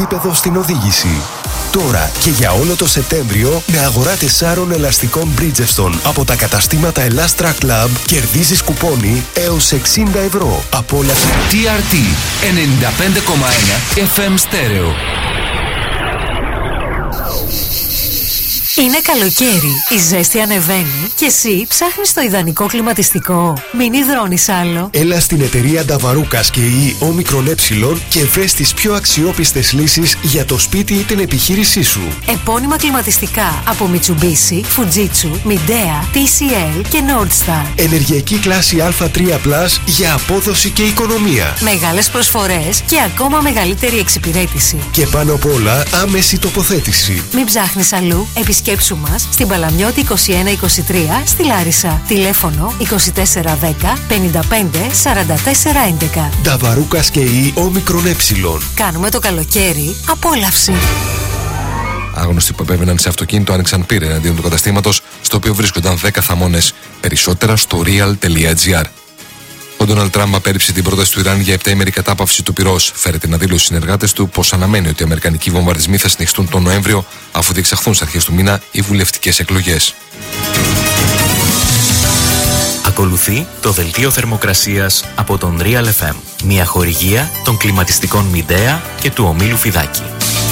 επίπεδο στην οδήγηση. Τώρα και για όλο το Σεπτέμβριο, με αγορά 4 ελαστικών Bridgestone από τα καταστήματα Elastra Club, κερδίζεις κουπόνι έως 60 ευρώ. Απόλαυσε TRT 95,1 FM Stereo. Είναι καλοκαίρι, η ζέστη ανεβαίνει και εσύ ψάχνεις το ιδανικό κλιματιστικό. Μην υδρώνεις άλλο. Έλα στην εταιρεία Νταβαρούκας και η Όμικρον Ε και βρες τις πιο αξιόπιστες λύσεις για το σπίτι ή την επιχείρησή σου. Επώνυμα κλιματιστικά από Mitsubishi, Fujitsu, Midea, TCL και Nordstar. Ενεργειακή κλάση Α3+ για απόδοση και οικονομία. Μεγάλες προσφορές και ακόμα μεγαλύτερη εξυπηρέτηση. Και πάνω απ' όλα άμεση τοποθέτηση. Μην ψάχνεις αλλού, επισκέψου μας στην Παλαμιώτη 2123 στη Λάρισα. Τηλέφωνο 2410 55 44 11. Νταβαρούκας και η Όμικρον Ε. Κάνουμε το καλοκαίρι απόλαυση. Άγνωστοι που επέβαιναν σε αυτοκίνητο άνοιξαν πύρα εναντίον του καταστήματος, στο οποίο βρίσκονταν 10 θαμώνες. Περισσότερα στο real.gr. Ο Ντόναλντ Τραμπ απέρριψε την πρόταση του Ιράν για 7ημερη κατάπαυση του πυρός. Φέρεται να δήλωσε στους συνεργάτες του πως αναμένει ότι οι αμερικανικοί βομβαρδισμοί θα συνεχιστούν τον Νοέμβριο, αφού διεξαχθούν στις αρχές του μήνα οι βουλευτικές εκλογές. Ακολουθεί το δελτίο θερμοκρασίας από τον Real FM. Μια χορηγία των κλιματιστικών Midea και του ομίλου Φιδάκη.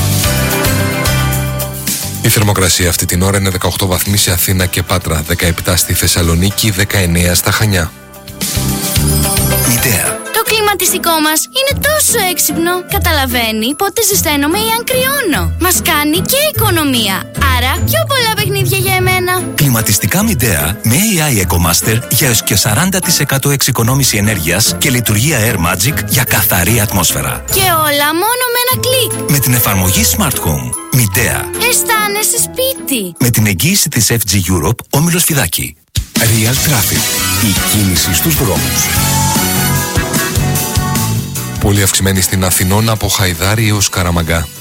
Η θερμοκρασία αυτή την ώρα είναι 18 βαθμοί σε Αθήνα και Πάτρα, 17 στη Θεσσαλονίκη, 19 στα Χανιά. Midea. Το κλιματιστικό μας είναι τόσο έξυπνο. Καταλαβαίνει πότε ζεσταίνομαι ή αν κρυώνω. Μας κάνει και οικονομία. Άρα πιο πολλά παιχνίδια για εμένα. Κλιματιστικά Midea με AI EcoMaster για έως και 40% εξοικονόμηση ενέργειας και λειτουργία Air Magic για καθαρή ατμόσφαιρα. Και όλα μόνο με ένα κλικ. Με την εφαρμογή Smart Home. Midea. Αισθάνεσαι σπίτι. Με την εγγύηση της FG Europe, όμιλος Φιδάκη. Real Traffic. Η κίνηση στους δρόμους. Πολύ αυξημένη στην Αθηνών από Χαϊδάρη έως Καραμαγκά.